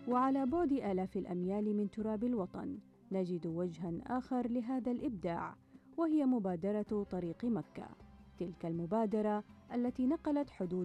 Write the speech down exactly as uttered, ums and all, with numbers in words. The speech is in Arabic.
وعلى بعد آلاف الأميال من تراب الوطن نجد وجها آخر لهذا الإبداع، وهي مبادرة طريق مكة. تلك المبادرة التي نقلت حدود